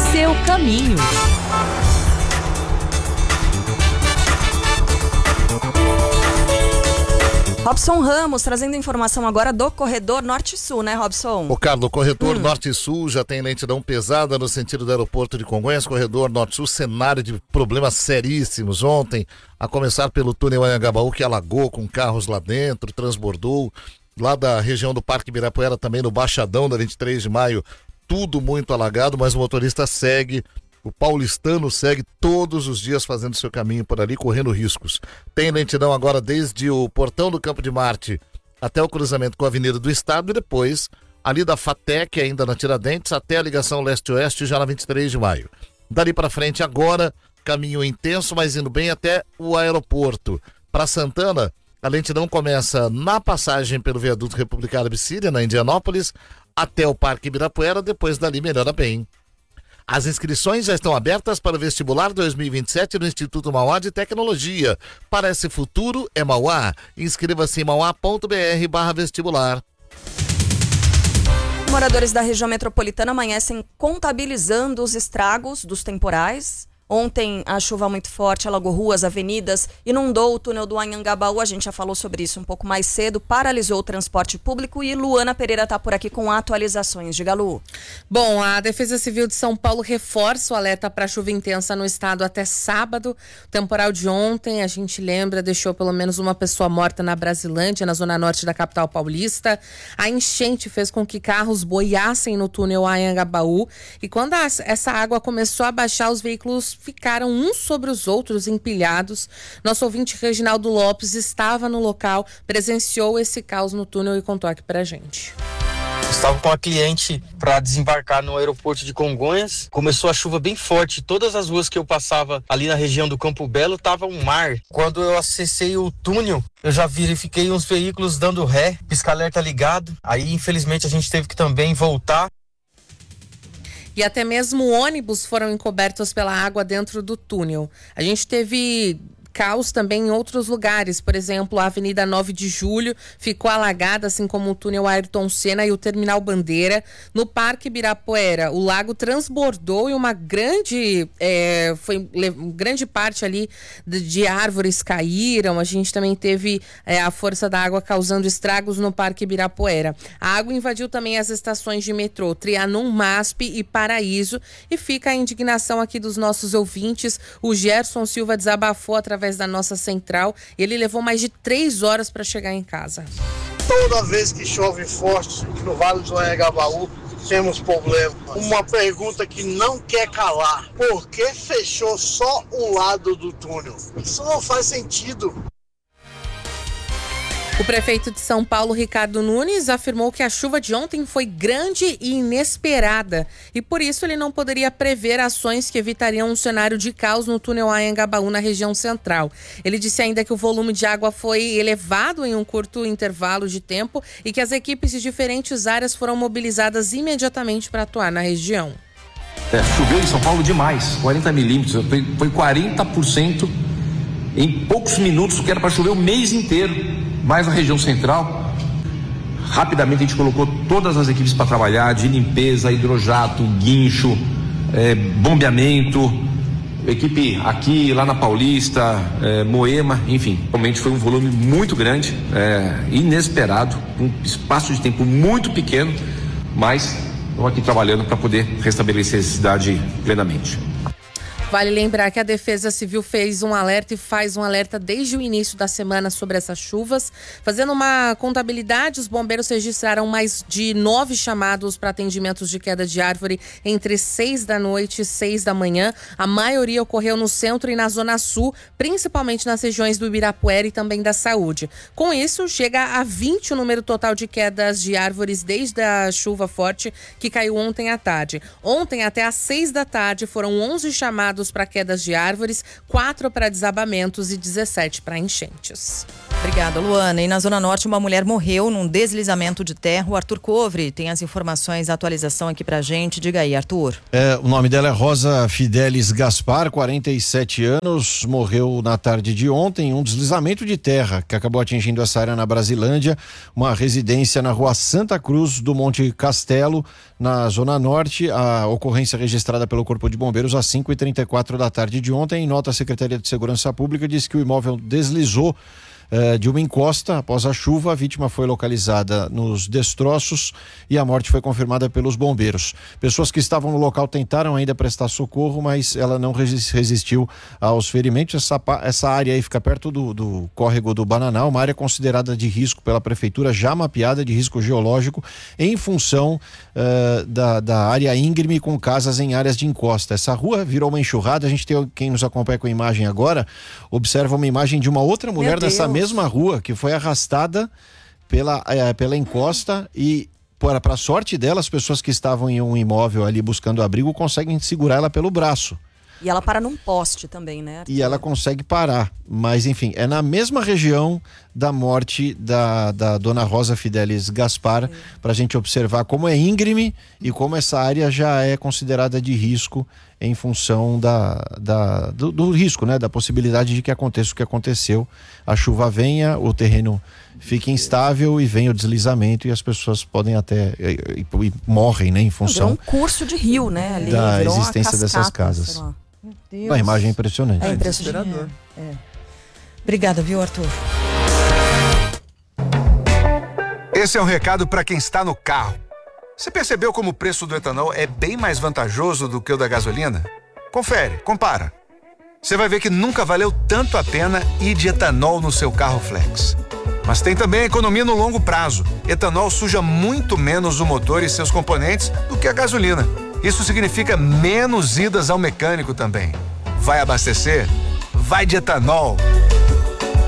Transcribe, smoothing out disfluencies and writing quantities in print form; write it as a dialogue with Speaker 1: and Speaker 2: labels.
Speaker 1: seu caminho.
Speaker 2: Robson Ramos trazendo informação agora do corredor Norte-Sul, né, Robson?
Speaker 3: O Carlos, o corredor Norte-Sul já tem lentidão pesada no sentido do aeroporto de Congonhas. Corredor Norte-Sul, cenário de problemas seríssimos ontem, a começar pelo túnel Anhangabaú, que alagou com carros lá dentro, transbordou. Lá da região do Parque Ibirapuera, também no Baixadão da 23 de maio, tudo muito alagado, mas o motorista segue. O paulistano segue todos os dias fazendo seu caminho por ali, correndo riscos. Tem lentidão agora desde o portão do Campo de Marte até o cruzamento com a Avenida do Estado e depois ali da FATEC, ainda na Tiradentes, até a ligação leste-oeste, já na 23 de maio. Dali para frente agora, caminho intenso, mas indo bem até o aeroporto. Para Santana, a lentidão começa na passagem pelo viaduto República Árabe Síria, na Indianópolis, até o Parque Ibirapuera, depois dali melhora bem. As inscrições já estão abertas para o vestibular 2027 no Instituto Mauá de Tecnologia. Parece futuro, é Mauá. Inscreva-se em mauá.br/vestibular.
Speaker 2: Moradores da região metropolitana amanhecem contabilizando os estragos dos temporais. Ontem a chuva muito forte alagou ruas, avenidas, inundou o túnel do Anhangabaú, a gente já falou sobre isso um pouco mais cedo, paralisou o transporte público e Luana Pereira está por aqui com atualizações. Diga, Lu.
Speaker 4: Bom, a Defesa Civil de São Paulo reforça o alerta para chuva intensa no estado até sábado. O temporal de ontem, a gente lembra, deixou pelo menos uma pessoa morta na Brasilândia, na zona norte da capital paulista. A enchente fez com que carros boiassem no túnel Anhangabaú e quando essa água começou a baixar, os veículos ficaram uns sobre os outros empilhados. Nosso ouvinte Reginaldo Lopes estava no local, presenciou esse caos no túnel e contou aqui pra gente.
Speaker 5: Estava com a cliente para desembarcar no aeroporto de Congonhas. Começou a chuva bem forte. Todas as ruas que eu passava ali na região do Campo Belo tava um mar. Quando eu acessei o túnel, eu já verifiquei uns veículos dando ré, pisca-alerta ligado. Aí, infelizmente, a gente teve que também voltar.
Speaker 4: E até mesmo ônibus foram encobertos pela água dentro do túnel. A gente teve caos também em outros lugares. Por exemplo, a Avenida 9 de Julho ficou alagada, assim como o túnel Ayrton Senna e o Terminal Bandeira. No Parque Ibirapuera, o lago transbordou e uma grande parte ali de árvores caíram. A gente também teve a força da água causando estragos no Parque Ibirapuera. A água invadiu também as estações de metrô Trianon, MASP e Paraíso. E fica a indignação aqui dos nossos ouvintes. O Gerson Silva desabafou através da nossa central. Ele levou mais de 3 horas para chegar em casa.
Speaker 6: Toda vez que chove forte no Vale do Anhangabaú, temos problema. Uma pergunta que não quer calar: por que fechou só um lado do túnel? Isso não faz sentido.
Speaker 4: O prefeito de São Paulo, Ricardo Nunes, afirmou que a chuva de ontem foi grande e inesperada e por isso ele não poderia prever ações que evitariam um cenário de caos no túnel Anhangabaú na região central. Ele disse ainda que o volume de água foi elevado em um curto intervalo de tempo e que as equipes de diferentes áreas foram mobilizadas imediatamente para atuar na região.
Speaker 7: Choveu em São Paulo demais, 40 milímetros, foi 40% em poucos minutos, que era para chover o mês inteiro. Mais na região central, rapidamente a gente colocou todas as equipes para trabalhar, de limpeza, hidrojato, guincho, bombeamento, equipe aqui, lá na Paulista, Moema, enfim, realmente foi um volume muito grande, inesperado, um espaço de tempo muito pequeno, mas estamos aqui trabalhando para poder restabelecer a cidade plenamente.
Speaker 4: Vale lembrar que a Defesa Civil fez um alerta e faz um alerta desde o início da semana sobre essas chuvas. Fazendo uma contabilidade, os bombeiros registraram mais de 9 chamados para atendimentos de queda de árvore entre 6 da noite e 6 da manhã. A maioria ocorreu no centro e na zona sul, principalmente nas regiões do Ibirapuera e também da Saúde. Com isso, chega a 20 o número total de quedas de árvores desde a chuva forte que caiu ontem à tarde. Ontem, até às 6 da tarde, foram 11 chamados para quedas de árvores, 4 para desabamentos e 17 para enchentes.
Speaker 1: Obrigada, Luana. E na Zona Norte, uma mulher morreu num deslizamento de terra. O Arthur Covre tem as informações, a atualização aqui pra gente. Diga aí, Arthur.
Speaker 8: O nome dela é Rosa Fidelis Gaspar, 47 anos, morreu na tarde de ontem, um deslizamento de terra que acabou atingindo essa área na Brasilândia, uma residência na rua Santa Cruz do Monte Castelo, na Zona Norte. A ocorrência registrada pelo Corpo de Bombeiros às 5h34 da tarde de ontem. Em nota, a Secretaria de Segurança Pública diz que o imóvel deslizou de uma encosta após a chuva. A vítima foi localizada nos destroços e a morte foi confirmada pelos bombeiros. Pessoas que estavam no local tentaram ainda prestar socorro, mas ela não resistiu aos ferimentos. Essa área aí fica perto do córrego do Bananal, uma área considerada de risco pela prefeitura, já mapeada de risco geológico em função da área íngreme com casas em áreas de encosta. Essa rua virou uma enxurrada. A gente tem, quem nos acompanha com a imagem agora, observa uma imagem de uma outra mulher dessa mesma rua que foi arrastada pela encosta e, para sorte dela, as pessoas que estavam em um imóvel ali buscando abrigo conseguem segurar ela pelo braço.
Speaker 2: E ela para num poste também, né, Arthur?
Speaker 8: E ela consegue parar, mas enfim, é na mesma região da morte da dona Rosa Fidelis Gaspar, para a gente observar como é íngreme e como essa área já é considerada de risco em função do risco, né? Da possibilidade de que aconteça o que aconteceu. A chuva venha, o terreno fica instável e vem o deslizamento e as pessoas podem até e morrem, né? Em função
Speaker 2: um curso de rio, né? Ali,
Speaker 8: da existência dessas casas.
Speaker 1: Meu Deus.
Speaker 8: A imagem é impressionante.
Speaker 2: É impressionante.
Speaker 1: Obrigada, viu, Arthur?
Speaker 9: Esse é um recado para quem está no carro. Você percebeu como o preço do etanol é bem mais vantajoso do que o da gasolina? Confere, compara. Você vai ver que nunca valeu tanto a pena ir de etanol no seu carro flex. Mas tem também a economia no longo prazo. Etanol suja muito menos o motor e seus componentes do que a gasolina. Isso significa menos idas ao mecânico também. Vai abastecer? Vai de etanol.